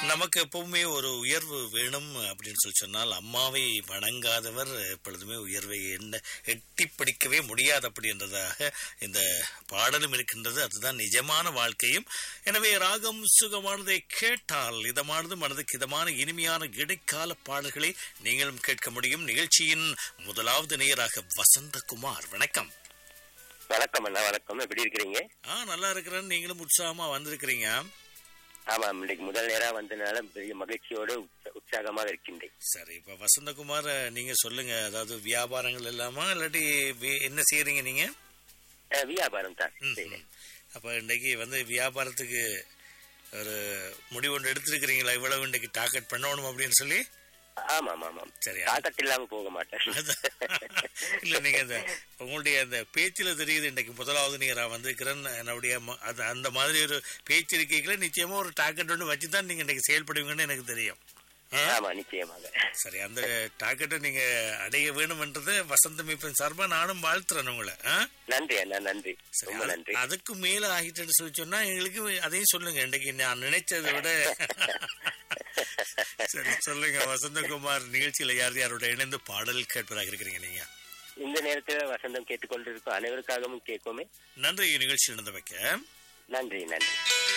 நமக்கு எப்பவுமே ஒரு உயர்வு வேணும் அப்படின்னு சொன்னால் அம்மாவை வணங்காதவர் எப்பொழுதுமே உயர்வை எட்டி பிடிக்கவே முடியாது அப்படின்றதாக இந்த பாடலும் இருக்கின்றது. அதுதான் நிஜமான வாழ்க்கையும். எனவே ராகம் சுகமானதை கேட்டால் இதமானது மனதுக்கு இதமான இனிமையான இடைக்கால பாடல்களை நீங்களும் கேட்க முடியும். நிகழ்ச்சியின் முதலாவது நேயராக வசந்தகுமார், வணக்கம். வணக்கம் அண்ணா, வணக்கம். எப்படி இருக்கிறீங்க? நல்லா இருக்கிறேன். நீங்களும் உற்சாகமா வந்திருக்கிறீங்க. ஆமா, இன்னைக்கு முதல் நேரம் வந்ததுனால பெரிய மகிழ்ச்சியோடு உற்சாகமாக இருக்கின்றேன். சரி, இப்ப வசந்தகுமார் நீங்க சொல்லுங்க, அதாவது வியாபாரங்கள் இல்லாம இல்லாட்டி என்ன செய்யறீங்க நீங்க? வியாபாரம் தான். அப்ப இன்னைக்கு வியாபாரத்துக்கு ஒரு முடிவு ஒன்று எடுத்திருக்கிறீங்களா? இவ்வளவு இன்னைக்கு டார்கெட் பண்ணணும் அப்படின்னு சொல்லி. ஆமா ஆமா, சரி, டார்கெட் இல்லாம போக மாட்டேன். இல்ல, நீங்க உங்களுடைய அந்த பேச்சில தெரியுது இன்னைக்கு முதலாவது நீங்க வந்திருக்கிறேன் என்னுடைய அந்த மாதிரி ஒரு பேச்சு இருக்கீங்களா? நிச்சயமா ஒரு டார்கெட் ஒன்று வச்சுதான் நீங்க இன்னைக்கு செயல்படுவீங்கன்னு எனக்கு தெரியும். ஆமா, நிச்சயமாக. சரி, அந்த டார்கெட்டை நீங்க அடைய வேணும்ன்றதை வசந்தம் இப்ப சார்பா நானும் வாழ்த்துறேன் உங்களை. நன்றி அண்ணா, நன்றி, ரொம்ப நன்றி. அதுக்கு மேல ஆகிட்டு சொல்லி சொன்னா எங்களுக்கு அதையும் சொல்லுங்க. இன்னைக்கு நான் நினைச்சதை விட. சரி, சொல்லுங்க வசந்தகுமார், நிகழ்ச்சியில யார் யாரோட இணைந்து பாடல் கேட்பதாக இருக்கிறீங்க நீங்க? இந்த நேரத்தில் வசந்தம் கேட்டுக்கொண்டிருக்கும் அனைவருக்காகவும் கேட்போமே. நன்றி, நிகழ்ச்சி நடந்து வைக்க நன்றி. நன்றி.